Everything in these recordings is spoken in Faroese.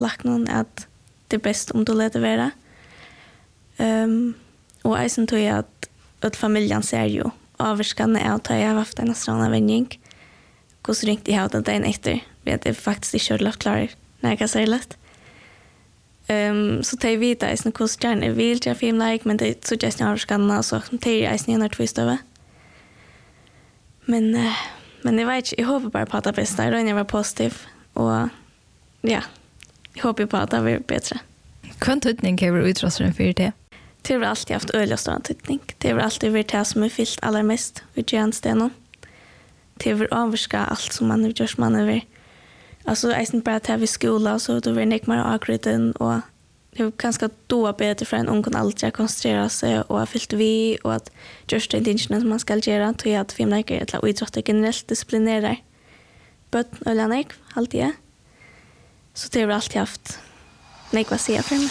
lagt någon att det är bäst om du leder vara. Och jag sen tror jag att familjen ser ju avskanna är att jag har haft en strana vändning. Hur så ringt jag hade den efter. Vet det faktiskt inte kört klar när jag säger lätt. Så tar vi det är hur stjärnor vill jag film like men det så just när avskanna så tar jag snarare twist över. Men jag vet inte, jag hoppas bara på att det bästa. Jag var positiv och ja, jag hoppas på att det blir bättre. Kvant tydning kan vara utrustningen för det? Det har alltid haft öliga stora tydning. Det har alltid varit det som är fyllt allra mest vid järnstenen. Det har avvarska allt som man har gjort man över. Alltså, jag är inte bara till vid skola så då var det mer akryten och det var ganska då bättre för en ung kan alltid koncentrera sig och ha fyllt vi och att just det som man ska göra tror jag att filmläkare eller idrottare generellt disciplinerar böt eller nek alltid. Så det har alltid haft nek vad säga för mig.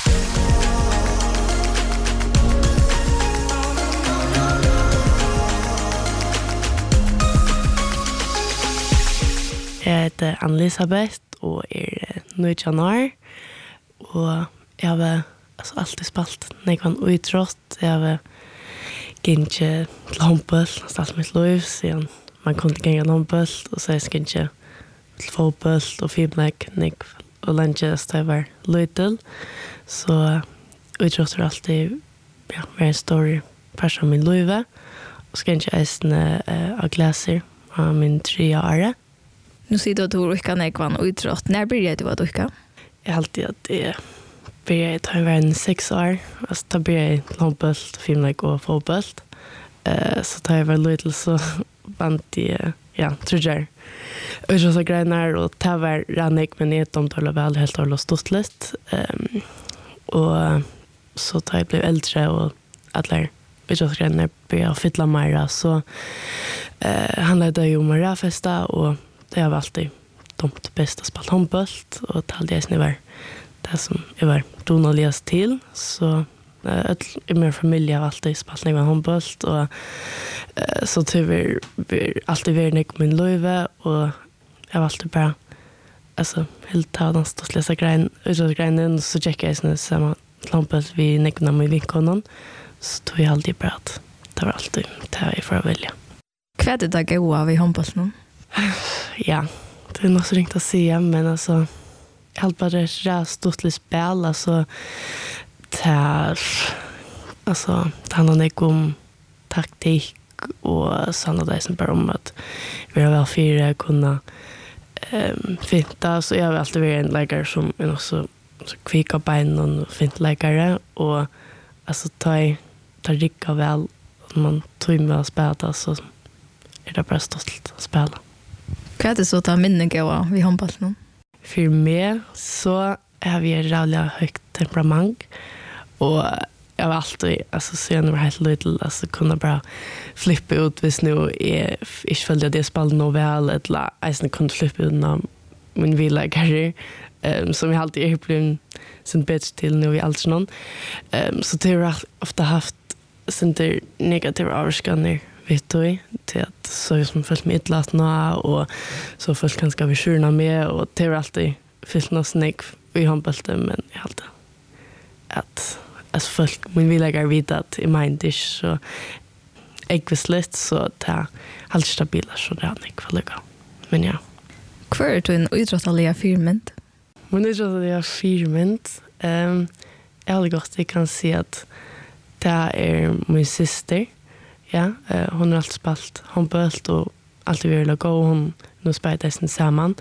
Jag heter Ann-Elisabeth och är 19 år. Och jag har alltid spalt när jag var utrott. Jag har gynnt till handboll nästan mitt liv. Sen man kunde gynna handboll och så jag gynnt till fotboll och filmlek och lunches där jag var liten. Så utrott är alltid en stor person i min liv. Och så gynnt jag av glaser av min 3 år. Nu sier du at du ikke kan ekvann og utrott. Når blir du at du ikke? Jeg har alltid at det blir jeg tar en 6 år. Altså, da blir jeg håndbølt, filmlek og fotbølt. Så tar jeg var liten så vant jeg, tror jeg. Utrott greiner, og det var rannig, men jeg domtaler vel helt og stått litt. Og så tar jeg ble eldre, og alle utrott greiner blir jeg fytla mer, så handler det jo om rafesta, og det har alltid domt bäst att spela handboll och det är var det som jag var donaligast till så i min familj har alltid spelat handboll och så tyvärr alltid varit min liv och jag var alltid bara alltså helt tadan stått läsa grejen så checkar jag sen samma handboll vi nekna med vinkonen så tog jag alltid bara att det var alltid det jag får välja. Vad är det goda vid handbollen? Ja, det är nog så ringt att säga, men alltså allt bara det stort spel, alltså det handlar inte om taktik och sådana där som bara om att vi har väl fyra kunna finta, så jag har alltid varit en läkare som är också så kvika beinen och fint läkare och alltså ta rikka väl om man tog med att spela så är det bara stolt att spela. Vad är det så att minnen går vid handbollen? För mig så har vi rävliga högt temperament och jag var alltid, alltså sen jag var helt liten, alltså kunna bara flippa ut hvis nu är inte följde det spel nog väl eller jag kunde flippa ut när min villäggare som jag alltid är blivit sin bättre till nu i allt någon. Så det har ofta haft sin negativa avskanner vet du till att så som följt med utlatna och så följt ganska visurna med och det är alltid fyllt något snäck i handbollen men jag alltid att alltså folk min villägare vet att i mind så äggvisligt så det är allt stabila så det är inte kvalliga. Men ja. Kvar är du en idrottaliga firment? Men idrottaliga firment jag har gått jag kan se att det är min syster. Ja, hon har alltid spalt handbollt och alltid vill gå och hon nu spelar sen samman.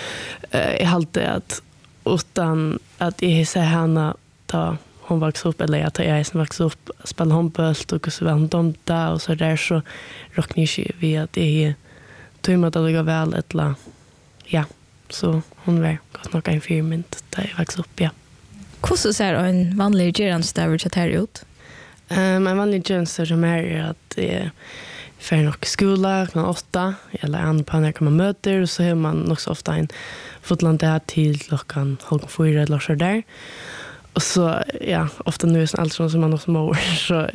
Jag hade att utan att jag säger henne ta hon växte upp eller att jag som växte upp spela handbollt och så väl domta och så där så rockar vi att det tog mig att det går väl ettla. Ja, så hon var gott nog en firment där jag växte upp, ja. Hur så ser en vanlig geranstäver så här ut? En vanlig tjänster som är att det är för en skola klockan 8 eller en på när man möter och så har man också ofta en fotland där till klockan 4 eller så där. Och så ja, ofta nu är allt som man också mår så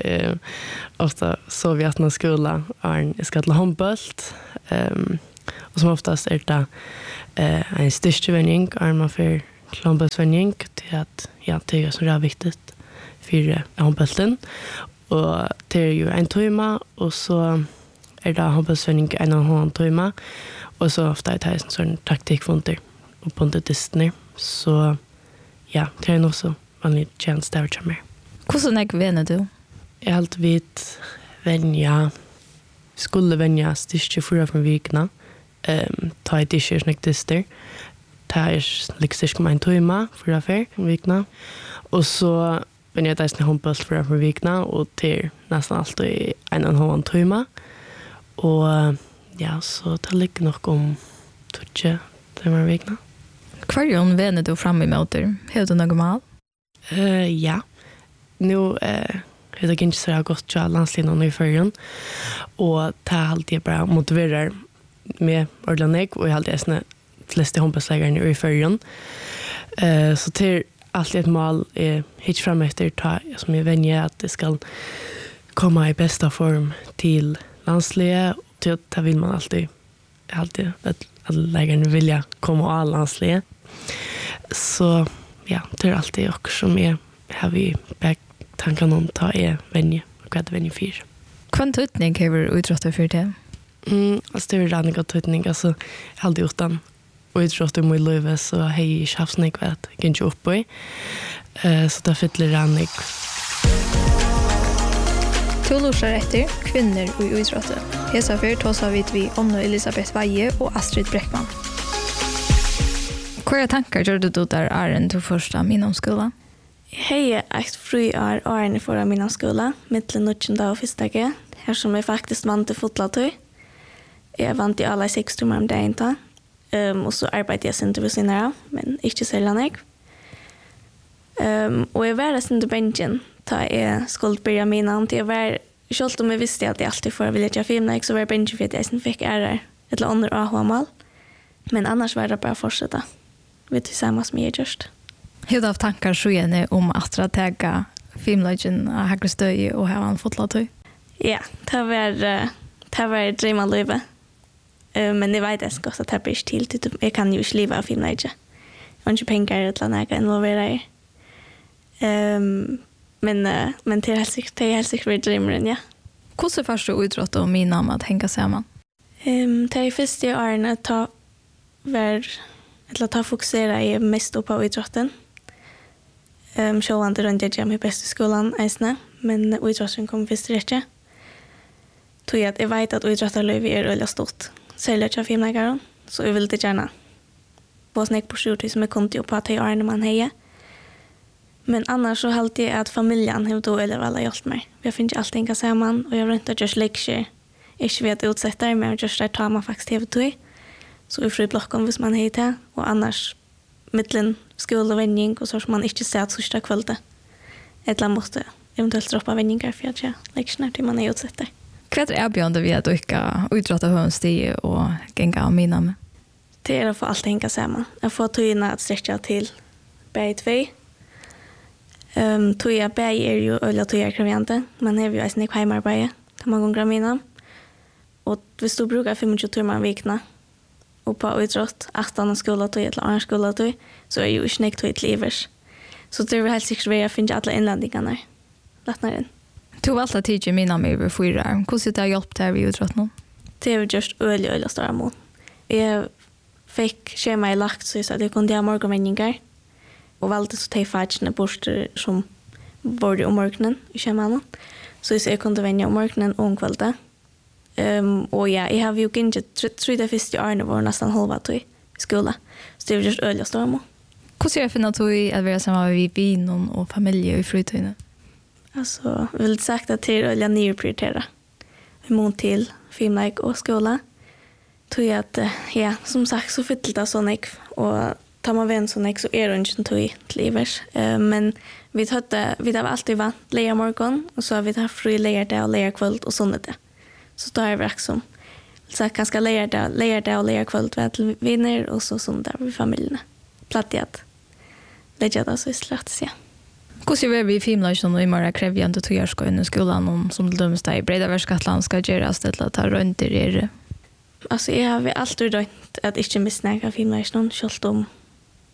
ofta så vi att man skola är ska till handbollt och som oftast är det en största vändning är man för håndballsvenning till att det är så är viktigt för håndbollen och det är ju en timme och så är det håndballsvenning en och en timme och så ofta är det en sån taktikfunder och på det så ja, det är nog så vanlig chans där och mer. Hvordan är vänner du? Jag har alltid skulle vänja styrke 4 från vikna. Ta ett ischer snäckt dyster. Ta liksom som en timme 4 från vikna. Och så vänja jag där håndboll 4 från vikna och till nästan alltid 1,5 timme. Och ja, så det ligger nog om 2 timmar vikna. Kvarjon vänner du fram emot dig? Har du något mal? Ja. Nu jag tycker inte så jag har gått till landslinjen i förrän. Och det är alltid bara motiverar med ordentligt och jag har alltid flesta håndbollslägare i förrän. Så till alltid ett mål är hit fram efter som jag vänjer att det ska komma i bästa form till landslivet. Till det vill man alltid att lägaren vilja komma av landslivet. Så ja, det är alltid också med har vi tanken om ta vänje och vad vänje för. Kvantutning har du utrottat för det? Alltså det är redan en tutning. Alltså jag har aldrig gjort den utrottat i mitt liv så har jag inte haft något att jag inte upp i. Så det fyller redan jag. To lursar etter kvinner og utrottet. Hesa fyr tås av vi Anna Elisabeth Veje og Astrid Breckman. Hva tankar gjør du der Aren til første minnomskola? Hej, ett fri Aren för minnomskola, mittlen 9. och 1. G. Här som är faktiskt vant till fotlatøy. Jag vant i alla 6 timmar om dagen. Och så arbetar jag inte vid sinna, men inte sällan jag. Och jag var inte bänken. Ta jag skulle börja mina till jag var själv om jag visste att jag alltid får vilja göra film så var bänken för att jag fick ära ett andra AH-mål. Men annars var det bara fortsätta. Vet du samma som jag gjort. Har du haft tankar så gärna om att täcka filmlagen av Hagrestøy och ha en fotlatøy? Ja, det var drömmarlivet. Men jag vet inte att det blir till. Jag kan ju inte leva av filmlagen. Jag har inte pengar eller något involvera i. Men det är helt säkert drömmaren, ja. Hvordan først du utrott om min namn att hänga samman? Det är först i åren att ta fokusera i mest på utrotten. Sjålande runt jag med bästa skolan eisne, men utrotten kommer först rätt. Tog jag att jag vet att utrottarlöv är väldigt stort. Särskilt jag filmläggaren, så jag vill det gärna. På snäck på 20 som jag kunde ju på att jag är man heja. Men annars så alltid att familjen har då eller alla hjälpt mig. Jag finns alltid en samman och jag vill inte just lektioner. Inte vet utsätta men just där tar man faktiskt TV2. Så vi får blocka om hvis man heter och annars mittlen skola och vändning och så som man inte ser att sista kvällen. Eller måste eventuellt droppa vändningar för att jag lektioner till man är utsätta. Vad är erbjudande vi att dyka utrotta hönstig och gänga av mina med? Det är att få allt hänga samman. Jag får tyna att sträcka till B2. Tog jag bäg är ju öliga tog jag kravjante. Man har ju en snäck hemarbete. Det många gånger mina. Och hvis du brukar 25 timmar vikna och på utrott 18 skola tog eller annan skola tog så är ju snäck tog ett livers. Så det är helt säkert att jag finner alla inlandningarna. Lättnar in. Du valde att tidigare mina med över 4 år. Hur sitter jag hjälpt där vid utrott nu? Det är just öliga stora mål. Jag fick schema i lagt så att jag kunde ha morgonvändningar. Och valde så ta färgerna borster som var om morgonen i scheman. Så jag kunde vänja om morgonen och om kvällen. Och ja, jag har ju inte tror det första året var nästan halva tid i skolan. Så det var just öliga storm. Hur ser jag finna att vara samma med vin och familj i fritiden? Alltså, jag vill sagt att det är öliga nyprioritera. Vi måste till filmlägg och skola. Tror jag att, ja, som sagt så fyllde det så mycket. Och tar man vän så mycket så är det inte till livers. Men vi har alltid varit leja morgon och så har vi haft fri leja dag och leja kväll och sånt det. Så då är vi också så ganska leja dag och leja kväll till vänner och så sånt där med familjerna. Platt i att lägga det så i slätt, ja. Hur ser vi i filmlagen och i morgon krävjande till jag ska in i skolan som döms där i Bredaverskatland ska göras till att ta runt i det? Alltså jag har alltid rönt att inte missnäga filmlagen själv om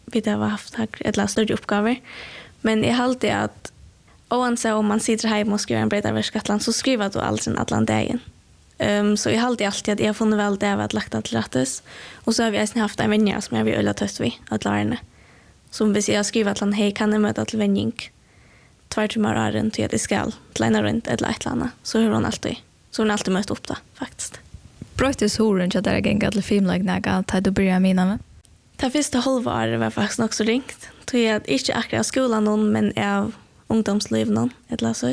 vi har haft ett större uppgaver. Men jag har alltid att oavsett om man sitter hemma och skriver en bredare verskatland så skriver du aldrig alla dagen. Så jag har alltid att jag har funnit väl det att lagt till rättes. Och så har vi haft en vänner som jag vill ölla tøst vi att lära. Som hvis jag skriver att hej kan jag möta till vänning 2 timmar runt till att det ska läna runt eller ett annat. Så hur hon alltid mött upp då faktiskt. Bröttes horen så där gänga till filmlägnaga att du börjar mina med. Det första halvåret var faktiskt också ringt. Tror jag inte akkurat skolan någon men av ungdomsliv någon eller så.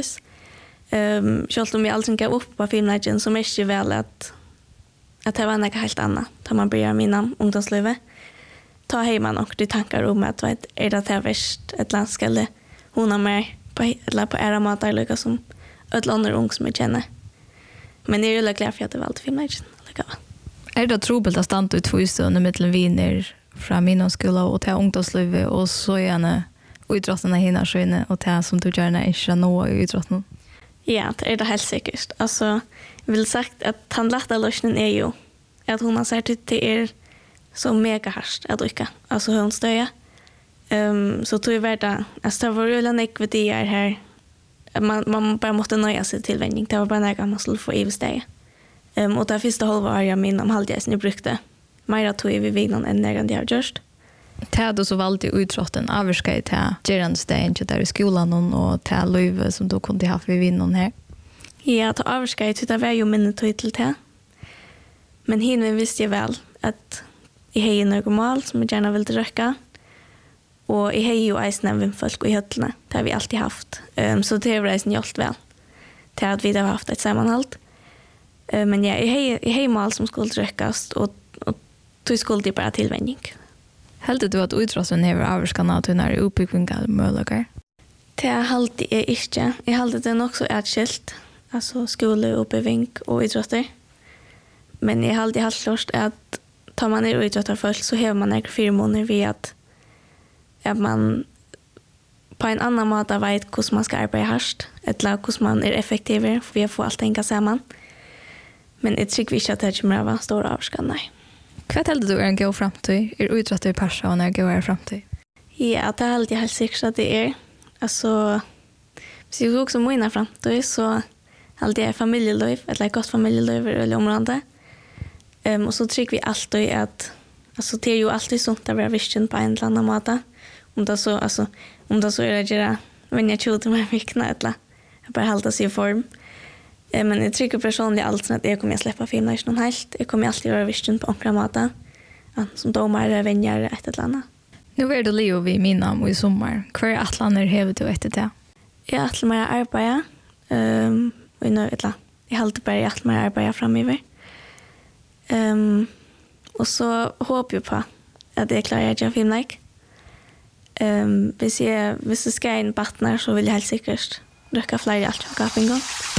Själv om jag aldrig gav upp på filmlägen så mest ju väl att det var något helt annat. Tar man börjar mina ungdomslivet. Ta hemma och de tankar om att vet är det här värst ett landskalle hon har med på era matar lika som ett andra ung som jag känner. Men jag är ju glad för att det var allt filmlägen. Är det trubbelt att stanna ut för stunden mellan viner från min skola och till ungdomslivet och så gärna utrottarna hinner sköna och till som du gärna inte nå utrotten? Ja, det är helt säkert. Alltså, jag vill sagt att han lätta lösningen är ju att hon har sagt att det är så mega harst att dricka. Alltså hon stöja. Så tror jag värda att det var rullande ekvitier här. Man bara måste nöja sig till vändning. Det var bara när man skulle få ivsteg. Och det första halvåret jag minns om halvdjäsen jag brukte. Mer tog vi vignan än när jag har gjort. Det hade så valgt i utrotten avvarska i till gerandstegen där i skolan och till löv som du kunde ha vid vinnan här. Ja, till avvarska i till det var ju minne tog till det. Men hinner visste jag väl att jag har några mål som jag gärna vill dröka. Och jag har ju eisen folk i hötterna. Det har vi alltid haft. Så det har eisen hjälpt väl. Till att vi har haft ett sammanhalt. Men ja, jag har mål som skulle drökas och tog skulle bara tillvänning. Heldur du at utrotten hever avvarskan at hun er uppbyggvingar möjligar? Det er alltid ikke. Jeg halte det nok så atskilt. Altså skole, uppbyggving og utrotter. Men jeg halte helt klart at tar man er utrotter først, så hever man ikke 4 måneder ved at man på en annan måte vet hvordan man skal arbeide hardt, eller hvordan man er effektiv for vi får alt tenka sammen. Men jeg tror ikke at det kommer av stor avvarskan, nei. Hva heldur du en god framtid? Er utrotter i Parsa og en god framtid? Ja, det er alltid helt sikkert at det er. Altså, hvis jeg også må inn i framtid, så alltid er familieliv, eller godt familieliv i området. Og så tror vi alltid at, altså det er jo alltid sånt at vi har visst på en eller annen måte. Om det så er det ikke men jeg tror til meg vikna, eller jeg bare halter seg i form. Men jeg tror personlig alltid at jeg kommer å slippe filmen ikke noen helt. Jeg kommer alltid å være visst på omkring måte. Som domare, venner, et eller annet. Nu är det Leo vid mina och i sommar. Hva er atlaner hever du etter det? Jeg atler meg å arbeide. Og jeg halte bare jeg atler meg å arbeide fremover. Og så håper jeg på at jeg klarer å gjøre filmleik. Hvis jeg skal inn partner, så vil jeg helt sikkert røkke flere alt fra Gapingo.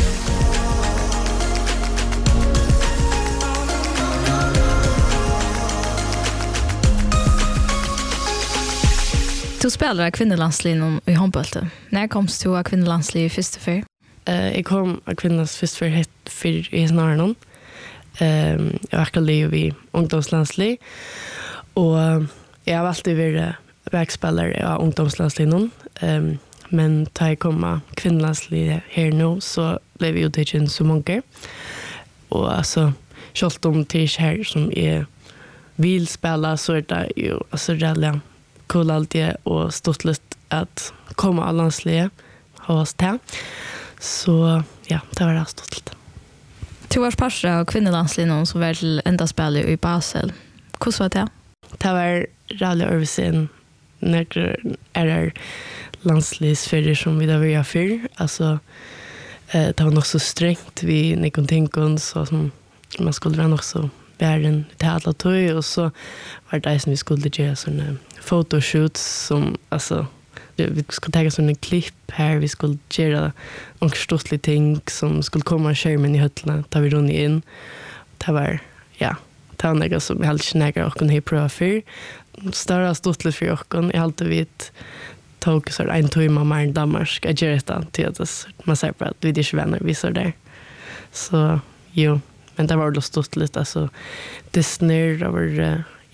Du spelar kvinnelandslinjen i håndbollen. När komst du av kvinnelandslinjen i första för? Jag kom av kvinnas första för i snarare. Jag var akkurat i ungdomslandslinjen. Och jag har alltid varit vägspelare av ungdomslandslinjen. Men när jag kom av kvinnelandslinjen här nu så blev vi uttecken så många. Och alltså, självt om det här som är vill spela så är det ju alltså rädda cool alltid och stort lust att komma av landslivet ha oss till. Så ja, det var det stort. Du var Parsa och kvinnelandslinjen som var till enda spel i Basel. Hur var det? Det var rally översen när det landslisfärger som vi där var för. Alltså det var nog så strängt vid Nikon så som man skulle vara också bären till alla tog och så var det som vi skulle göra såna fotoshoots som alltså vi skulle ta såna klipp här vi skulle göra onkstortliga ting som skulle komma skärmen i hötterna tar vi runt in det var ja det var något som jag helt snäggar och kunde prova för större stortligt för och jag alltid vet tog så en timme mer än Danmark att göra det till att man säger att vi är inte vänner vi så där så jo men det var då stort lite alltså Disney över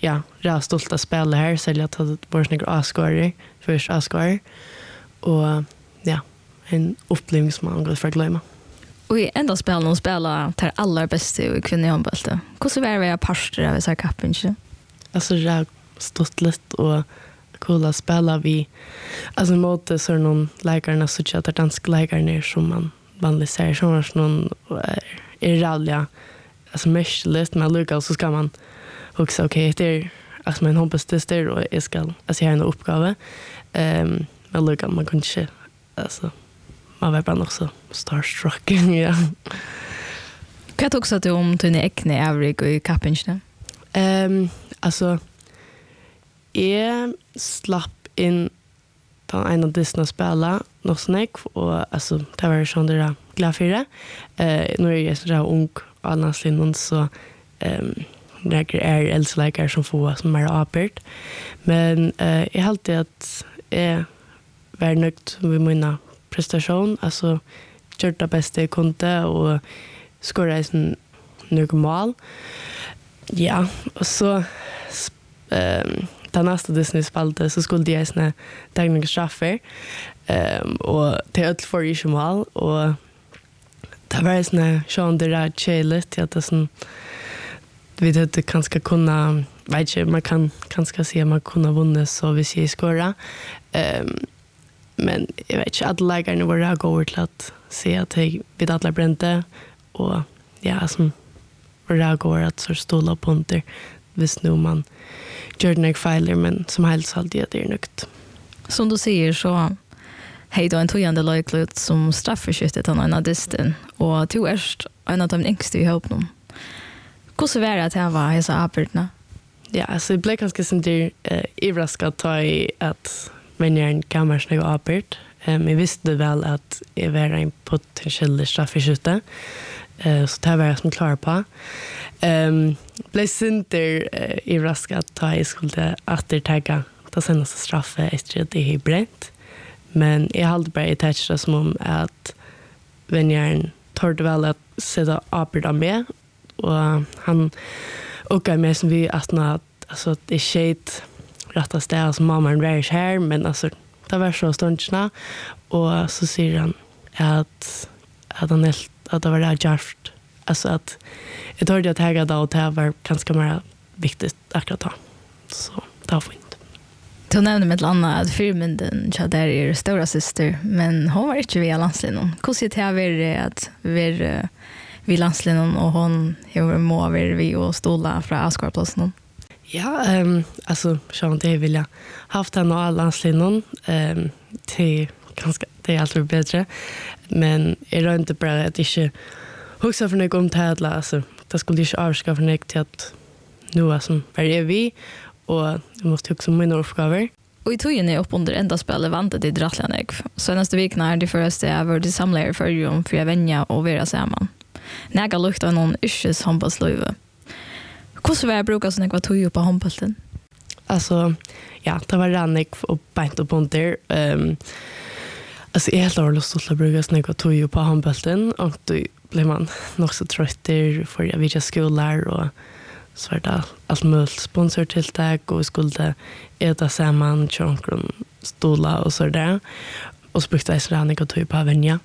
ja, rätt stolt att spela här så jag tar vår snygga Asgård först Asgård och ja, en upplevelse som man går för att glömma. Och i enda spel någon spelar tar allra bästa i kvinnohandbollen. Hur var det pastor av så här kappen? Alltså jag stått lite och coola spela vi alltså mot så någon läkarna så att det danska läkarna som man vanligt säger som någon är ralliga alltså mest lite med Luca så ska man också okej det alltså man hoppas det där och jag ska alltså jag har en uppgave med Luca man kan inte alltså man var bara nog så starstruck ja. Kan du också att om du är äckne övrig i kappen? Alltså jag slapp in den ena Disney spela något snack och alltså det var sån där glad för det. Nu är jag så ung annars linnen så det är eldsläkare som får som är apert. Men jag har alltid att jag var nöjd med mina prestation alltså gjort det bästa jag kunde och skåra en mål. Ja, och så den nästa Disney-spalte så skulle jag såna dagliga straffer och till öll för i mål och det var såna sjön där chillet att det sån vi det kanske kunna vet jag man kan kanske se man kunna vinna så vi ser skåra men jag vet inte att läggarna var där går till att se att vi alla brände och ja som var där går att så stola på under visst nu man gör den filer men som helst alltid det är nökt. Som du säger så hej då en tojande löjklut som straffskyttet han en distan och till erst en av de yngste i ihop dem. Hur var det att jag var hesa apertna? Ja, alltså det blev ganska sånt där överraskat ta i att vänja en kammersnägg och apert. Men visste väl att jag var en potentiell straffskytte. Så det var jag som klar på. Blev synter överraskat ta i skulle återtagga det senaste straffet efter det är bränt. Men jag hade bara i tätcha som om att vänjaren torde väl att sätta apert av mig. Och han åker med som vi att alltså det är skit rätta stället som mamman var här men alltså det var så stundsna och så säger han att han att det var det järft alltså att jag trodde att jag då det var ganska mer viktigt akkurat då så det var fint. Du nämnde med ett annat att filmen så där är stora syster men hon var inte via landslinjen. Hur ser det här att vi landslinjen och hon har måver vi och stola från Asgårdplatsen? Ja, alltså så det vill jag haft den och landslinjen till ganska det är alltid bättre men är det inte bara att inte huxa för något om tävla alltså det skulle inte avska för något till att nu är som är vi och vi måste huxa mina uppgifter. Och i tojen är upp under enda spelet vantet det drattlanägg. Så nästa vecka är det första över det samlade för att vänja och vara samman. Näga lukta någon yrkes handbollslöve. Hur var det brukar såna kvar tog på handbollen? Alltså ja, det var rannig och bänt upp under alltså jag helt har lust att bruka såna kvar tog på handbollen och då blir man nog så trött för jag vet jag skolar och så där allt möjligt sponsortilltag och skulle äta samman chonkron stola och så där och så brukade jag rannig och tog på vänja.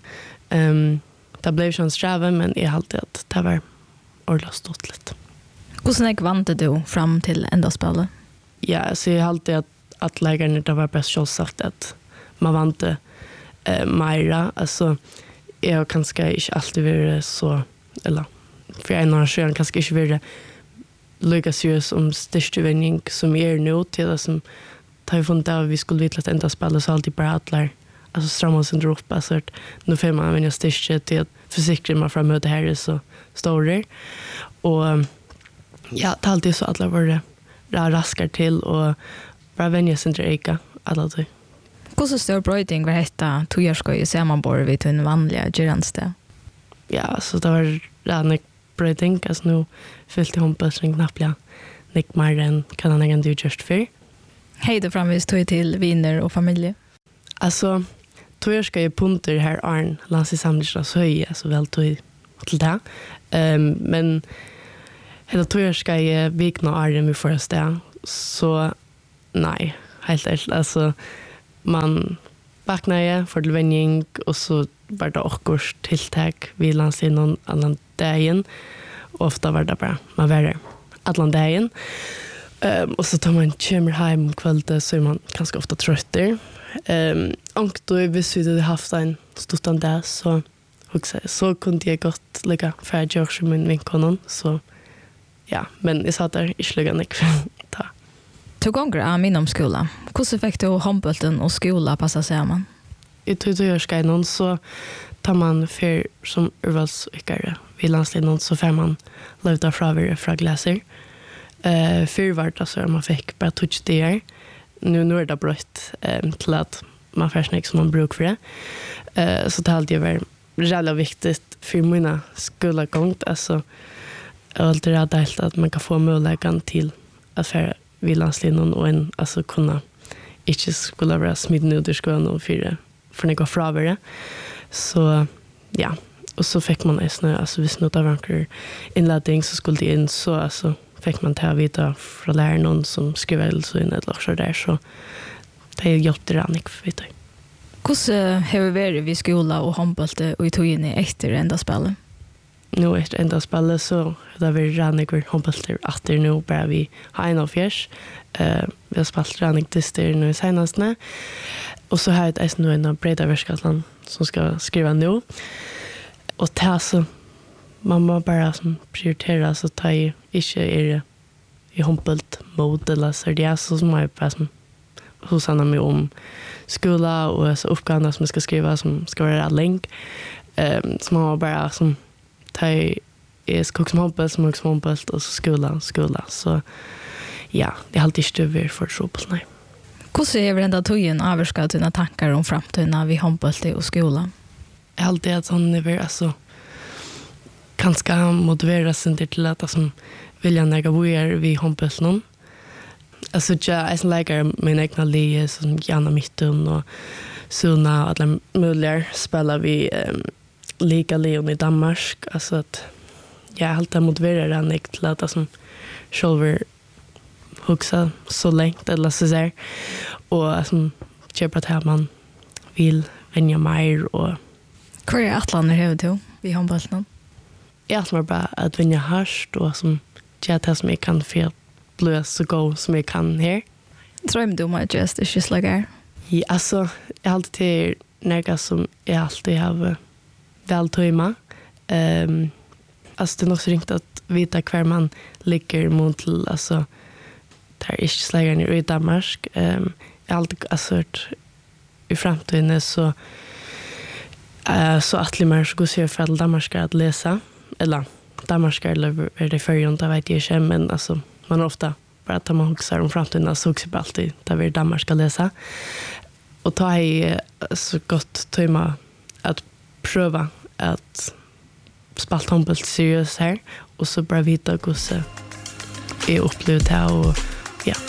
Det blev ju en sträva men jag alltid att det var ordentligt stort lite. Hur snäck vante du fram till enda spelet? Ja, så jag alltid att läggarna det var bäst självsagt att man vante mera. Alltså jag kanske inte alltid varit så eller för en annan sjön kanske inte varit lika seriös om största vinning som är nu till det som tar funnit av vi skulle vilja att enda spelet så alltid bara attlar alltså stramma sin drop alltså nu får man använda styrke till att försäkra man framåt det här är så stora och ja, det är alltid så att alla var raskar till och bara vänja sin drejka alla tid. Hur stor bröjting var detta tojarskoj i sammanbor vid en vanliga geranste? Ja, så det var redan bröjting alltså nu fyllde hon på sin knappliga Nick Marren kan han ägna du just för. Hej då framvis tog till vänner och familj. Alltså tror ska ju punkter här Arn lands i samlingen så höj så väl tog till det. Men hela tror ska ju vikna Arn vi första så nej, helt ärligt. Alltså, man vaknade för till vänjning och så var det också tilltag vid landslinjen någon annan dagen. Ofta var det bara, man var där allan dagen. Och så tar man kommer hem kvällen så är man ganska ofta trött där. Och då visst vi hade haft en stuttan där så kunde jag gott lägga för George min vinkonon så ja, men jag sa där i slugan ta. Två gånger av min skola. Hur fick du handbollen och skola passa samman? I tog så tar man för som urvalsvikare vid landslinjen så får man lövda fra glaser. För vart alltså man fick bara touch där. Nu är det brött till att man får snäck som man brukar för det. Så det alltid var jävla viktigt för mina skolagång. Alltså alltid rädd att man kan få möjligheten till att färra vid landslinjen och en alltså kunna inte skulle vara smitten ut ur skolan och för några fravare. Så ja, och så fick man alltså hvis något av en inledning så skulle det in så alltså fick man ta vidare från läraren någon som skrev så in ett så där så det är gjort det rannig för vet du. Hur har vi varit vid skola och handbollte och i tog in i efter enda spelet? Nu efter enda spelet så där vi rannig för handbollte att nu bara vi har en av fjärs. Vi har spelat rannig dyster nu senast. Och så har jag ett nu en breda verskatlan som ska skriva nu. Och det så man må bara som prioritera så tar jag inte i handbollt mode eller så det är så som jag bara som hos handlar mig om skola och så uppgifterna som jag ska skriva som ska vara länk. Så man må bara som tar i skog som handbollt och så skola. Så ja, det är alltid stöver för så nej. Hur är varenda tojen avskat dina tankar om framtiden vid handbollte och skola? Jag har alltid att hon är alltså ganska motiverad sig till att som vilja näga boer vid handbollen. Alltså jag är som läkare min egna liv som Janna Mitten och Suna och alla möjliga spelar vi lika Leon i Danmark. Alltså att jag har alltid motiverad henne till att som själv huxa så längt eller så där och som köpa att man vill vänja mer och hur är atlaner här då vid handbollen? Jag tror bara att vänja harst och som jag som jag kan för bli så god som jag kan här. Tror du om att just är just like Ja, alltså jag har alltid några som jag alltid har väl töjma. Alltså det är nog så ringt att veta kvar man ligger mot alltså där är inte slägaren i Danmark. Jag har alltid alltså i framtiden så att man ska se för att Danmark ska att läsa eller Danmark ska eller är det för jag vet inte men alltså man ofta bara att man huxar om framtiden så också alltid där vi Danmark ska läsa och ta i så gott tema att pröva att spela handboll seriöst här och så bara vita hur är upplevt här och ja